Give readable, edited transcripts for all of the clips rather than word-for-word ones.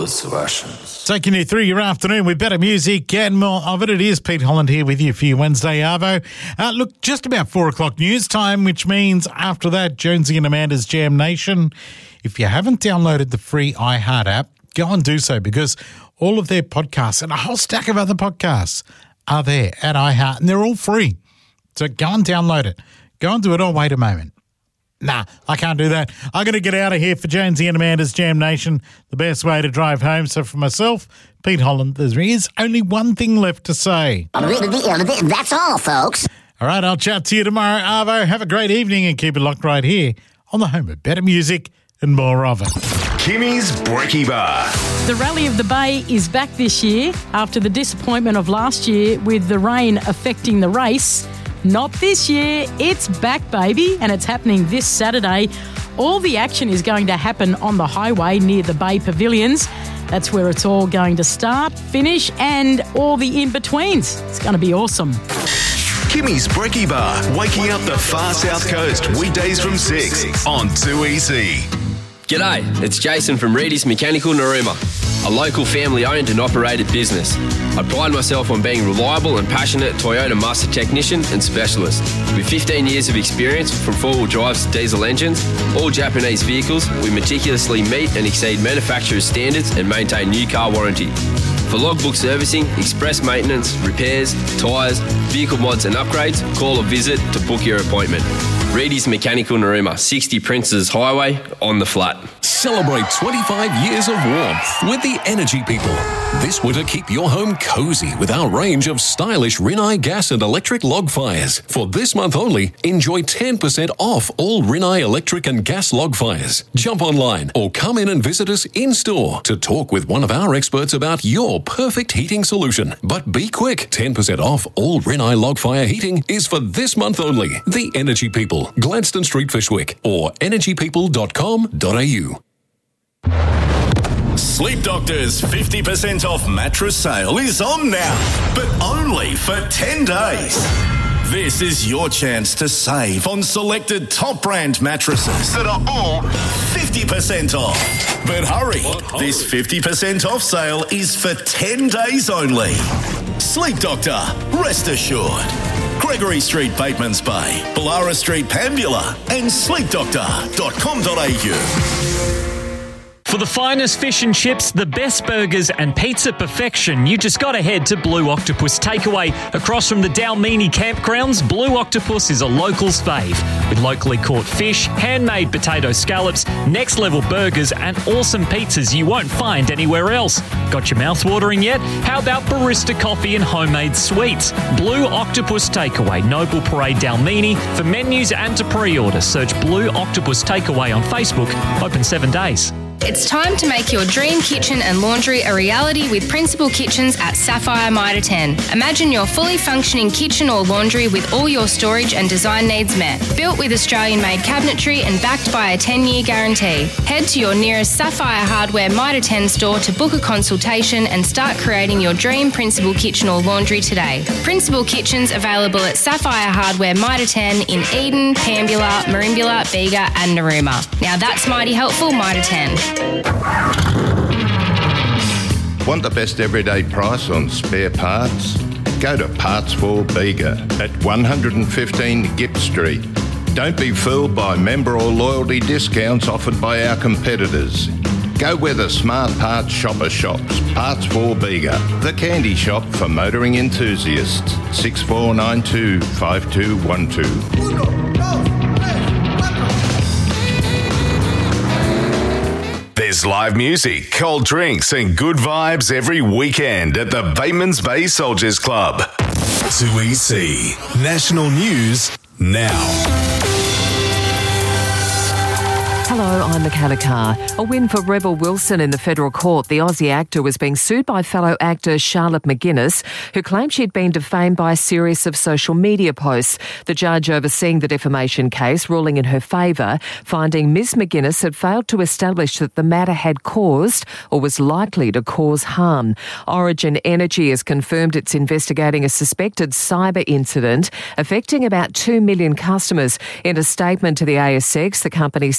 Taking you through your afternoon with better music and more of it. It is Pete Holland here with you for your Wednesday Arvo. Look, just about 4 o'clock news time, which means after that, Jonesy and Amanda's Jam Nation. If you haven't downloaded the free iHeart app, go and do so, because all of their podcasts and a whole stack of other podcasts are there at iHeart, and they're all free. So go and download it. Go and do it. Oh, wait a moment. Nah, I can't do that. I'm going to get out of here for Jonesy and Amanda's Jam Nation, the best way to drive home. So for myself, Pete Holland, there is only one thing left to say. That's all, folks. All right, I'll chat to you tomorrow, Arvo. Have a great evening and keep it locked right here on the home of better music and more of it. Kimmy's Brekkie Bar. The Rally of the Bay is back this year after the disappointment of last year with the rain affecting the race. Not this year. It's back, baby, and it's happening this Saturday. All the action is going to happen on the highway near the Bay Pavilions. That's where it's all going to start, finish, and all the in-betweens. It's going to be awesome. Kimmy's Brekkie Bar, waking up the far south coast, weekdays from 6 on 2EC. G'day, it's Jason from Reedy's Mechanical Narooma, a local family-owned and operated business. I pride myself on being reliable and passionate Toyota master technician and specialist. With 15 years of experience from four-wheel drives to diesel engines, all Japanese vehicles, we meticulously meet and exceed manufacturer's standards and maintain new car warranty. For logbook servicing, express maintenance, repairs, tyres, vehicle mods and upgrades, call or visit to book your appointment. Reedy's Mechanical Narooma, 60 Princes Highway, on the flat. Celebrate 25 years of warmth with the Energy People. This winter, keep your home cozy with our range of stylish Rinnai gas and electric log fires. For this month only, enjoy 10% off all Rinnai electric and gas log fires. Jump online or come in and visit us in-store to talk with one of our experts about your perfect heating solution. But be quick, 10% off all Rinnai log fire heating is for this month only. The Energy People, Gladstone Street, Fishwick, or energypeople.com.au. Sleep Doctor's 50% off mattress sale is on now, but only for 10 days. This is your chance to save on selected top brand mattresses that are all 50% off. But hurry, this 50% off sale is for 10 days only. Sleep Doctor, rest assured. Gregory Street, Batemans Bay, Ballara Street, Pambula, and sleepdoctor.com.au. For the finest fish and chips, the best burgers and pizza perfection, you just got to head to Blue Octopus Takeaway. Across from the Dalmini campgrounds, Blue Octopus is a local's fave. With locally caught fish, handmade potato scallops, next-level burgers and awesome pizzas you won't find anywhere else. Got your mouth watering yet? How about barista coffee and homemade sweets? Blue Octopus Takeaway, Noble Parade, Dalmini. For menus and to pre-order, search Blue Octopus Takeaway on Facebook. Open 7 days. It's time to make your dream kitchen and laundry a reality with Principal Kitchens at Sapphire Mitre 10. Imagine your fully functioning kitchen or laundry with all your storage and design needs met. Built with Australian-made cabinetry and backed by a 10-year guarantee. Head to your nearest Sapphire Hardware Mitre 10 store to book a consultation and start creating your dream Principal kitchen or laundry today. Principal Kitchens available at Sapphire Hardware Mitre 10 in Eden, Pambula, Merimbula, Bega and Narooma. Now that's mighty helpful, Mitre 10. Want the best everyday price on spare parts? Go to Parts for Bega at 115 Gipp Street. Don't be fooled by member or loyalty discounts offered by our competitors. Go where the smart parts shopper shops. Parts for Bega, the candy shop for motoring enthusiasts. 6492 5212. There's live music, cold drinks and good vibes every weekend at the Batemans Bay Soldiers Club. 2EC National News now. Hello, I'm Michaela Carr. A win for Rebel Wilson in the federal court. The Aussie actor was being sued by fellow actor Charlotte McGuinness, who claimed she'd been defamed by a series of social media posts. The judge overseeing the defamation case ruling in her favour, finding Ms McGuinness had failed to establish that the matter had caused or was likely to cause harm. Origin Energy has confirmed it's investigating a suspected cyber incident affecting about 2 million customers. In a statement to the ASX, the company says the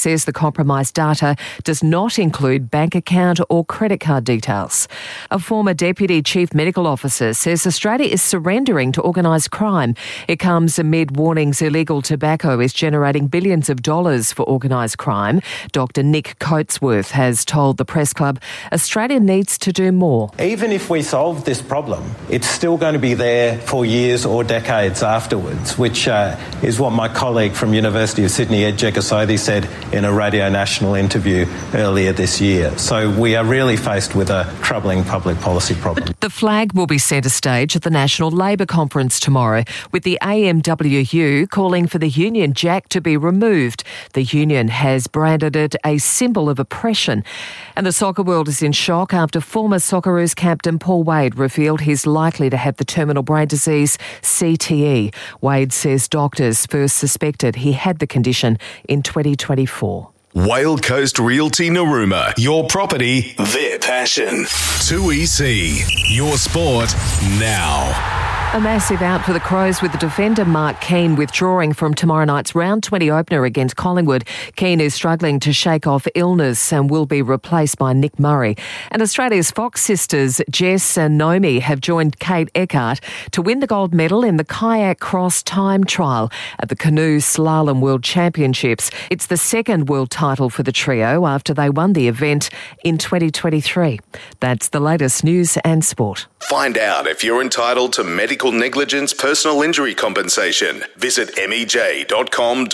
compromised data does not include bank account or credit card details. A former Deputy Chief Medical Officer says Australia is surrendering to organised crime. It comes amid warnings illegal tobacco is generating billions of dollars for organised crime. Dr Nick Coatsworth has told the Press Club Australia needs to do more. Even if we solve this problem, it's still going to be there for years or decades afterwards, which is what my colleague from University of Sydney, Ed Jekasothy, said in a Radio National interview earlier this year. So we are really faced with a troubling public policy problem. The flag will be centre stage at the National Labor Conference tomorrow, with the AMWU calling for the Union Jack to be removed. The union has branded it a symbol of oppression. And the soccer world is in shock after former Socceroos captain Paul Wade revealed he's likely to have the terminal brain disease CTE. Wade says doctors first suspected he had the condition in 2024. Whale Coast Realty Narooma. Your property, their passion. 2EC. Your sport now. A massive out for the Crows with the defender Mark Keane withdrawing from tomorrow night's round 20 opener against Collingwood. Keane is struggling to shake off illness and will be replaced by Nick Murray. And Australia's Fox sisters Jess and Naomi have joined Kate Eckhart to win the gold medal in the kayak cross time trial at the Canoe Slalom World Championships. It's the second world title for the trio after they won the event in 2023. That's the latest news and sport. Find out if you're entitled to medical negligence personal injury compensation. Visit mej.com.au.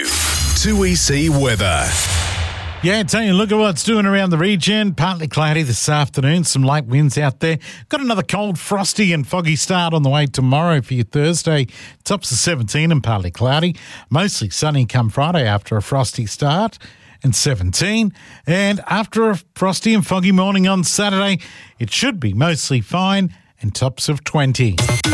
2EC weather. Yeah, tell you, look at what's doing around the region. Partly cloudy this afternoon, some light winds out there. Got another cold, frosty and foggy start on the way tomorrow for your Thursday. Tops of 17 and partly cloudy. Mostly sunny come Friday after a frosty start. And 17. And after a frosty and foggy morning on Saturday, it should be mostly fine and tops of 20.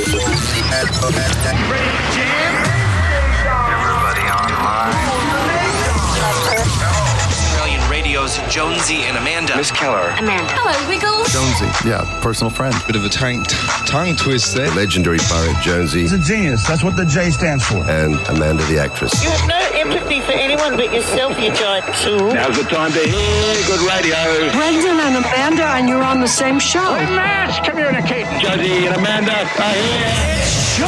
Jonesy and Amanda. Miss Keller. Amanda. Hello, Wiggles. Jonesy. Yeah, personal friend. Bit of a tongue twist there. Legendary poet Jonesy. He's a genius. That's what the J stands for. And Amanda the actress. You have no empathy for anyone but yourself, you giant tool. Now's the time to hear good radio. Brendan and Amanda, and you're on the same show. Mass communicating. Jonesy and Amanda are here.